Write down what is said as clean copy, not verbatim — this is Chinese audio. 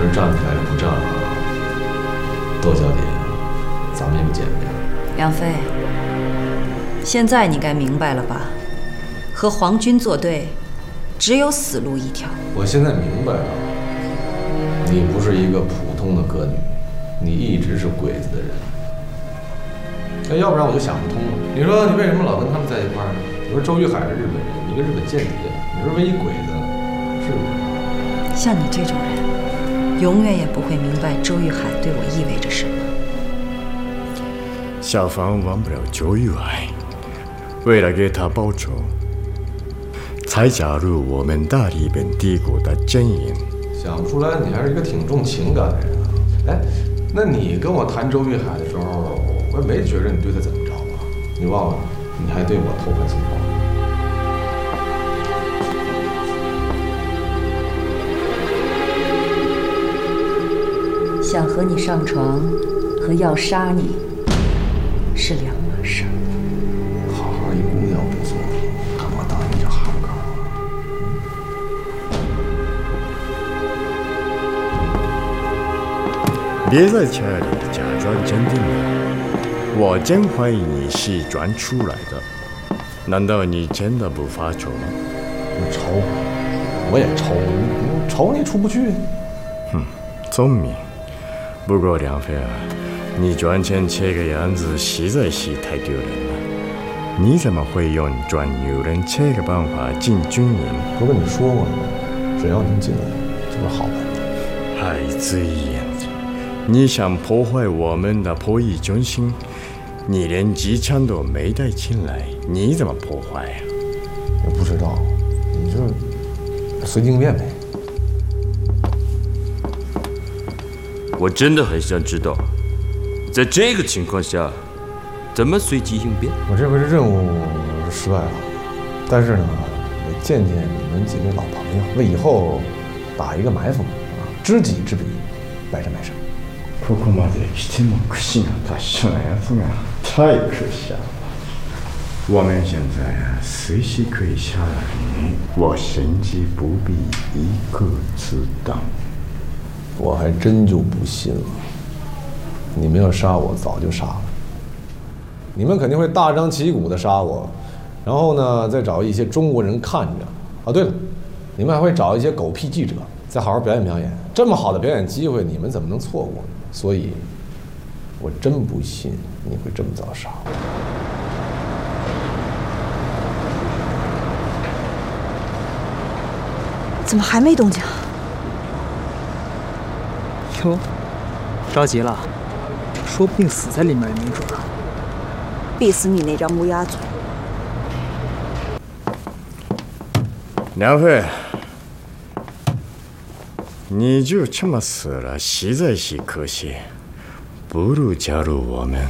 是站起来就不站了。窦小姐，咱们又见面了。 梁飞，现在你该明白了吧？和皇军作对，只有死路一条。 我现在明白了，你不是一个普通的歌女，你一直是鬼子的人。那要不然我就想不通了。你说你为什么老跟他们在一块儿呢？你说周玉海是日本人，一个日本间谍，你说唯一鬼子是不是？ 像你这种人，永远也不会明白周玉海对我意味着什么。 小芳忘不了周玉海，为了给他报仇，才加入我们大日本帝国的阵营。 想不出来，你还是一个挺重情感的人啊！哎，那你跟我谈周玉海的时候，我也没觉着你对他怎么着吧？你忘了，你还对我投怀送抱。想和你上床和要杀你是两码事儿。 好好一姑娘不错，干嘛当一个哈嘎？ 别在这里假装镇定了，我真怀疑你是装出来的。难道你真的不发愁吗？ 我愁，我也愁，愁你出不去。 聪明。不过梁飞啊，你装成这个样子实在是太丢人了。你怎么会用装女人这个办法进军营？ 不跟你说过了吗？只要能进来，就是好办的。 孩子一样的，你想破坏我们的破译中心，你连机枪都没带进来，你怎么破坏呀？ 也不知道，你就随机应变呗。 我真的很想知道，在这个情况下，怎么随机应变？ 我这回任务失败了，但是呢，也见见你们几位老朋友，为以後打一个埋伏啊，知己知彼，百战百胜。 ここまで来ても串が達者なやつが太可笑了。我们现在啊，随时可以下来你，我甚至不必一个子弹。 我还真就不信了，你们要杀我，早就杀了。你们肯定会大张旗鼓的杀我，然后呢，再找一些中国人看着。啊，对了，你们还会找一些狗屁记者，再好好表演表演。这么好的表演机会，你们怎么能错过呢？所以，我真不信你会这么早杀我。 怎么还没动静？ 哟，着急了，说不定死在里面也没准儿。 必死你那张乌鸦嘴！ 梁飞，你就这么死了，实在是可惜，不如加入我们。